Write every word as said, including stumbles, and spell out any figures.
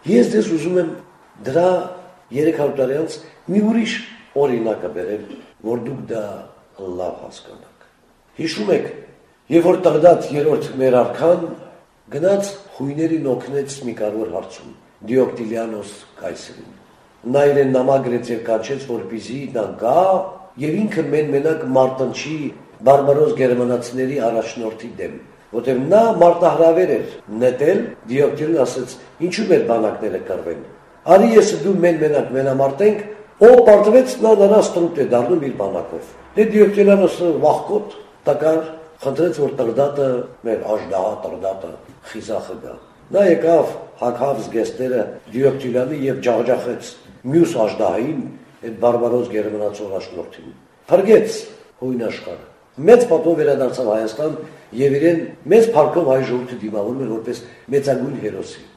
Ես դες ուզում եմ դրա երեք հարյուր տարեանց մի ուրիշ օրինակը բերել, որ դուք դա լավ հասկանաք։ Հիշում եք, երբ որ Տղդադ երրորդ մեր արքան գնաց խույներին օգնեց մի կարևոր հարցում, Դիոկտիլիանոս կայսրին։ Նա իրեն նամագրեց եւ կանչեց, որպեսզի նա գա եւ ինքը մեն-մենակ մարտնչի բարբարոս գերմանացիների առաջնորդի դեմ, որտեղ նա մարտահրավեր էր նետել, Դիոկտիլին ասեց, ինչու մեր բանակները կռվեն։ Արի ես դու մեն-մենակ մենամարտենք, ով պարտվեց նա նրանց տրուտ է դառնում իր բանակով։ Դե Դիոկտիլիանոսը վախկոտ տկար խնդրեց, որ Տղդատը մեր աժդահա Տղդատը խիզախը գա։ Նա եկավ հագավ զգեստները Դիոկտիլիանի եւ ջախջախեց մյուս աժդահային այդ բարբարոս գերմանացի առաջնորդին։ Փրկեց հույն աշխարհը։ Մեծ պատով վերադարձավ Հայաստան եւ իրեն մեծ փառքով հայ ժողովրդի դիմավորում էր որպես մեծագույն հերոսի։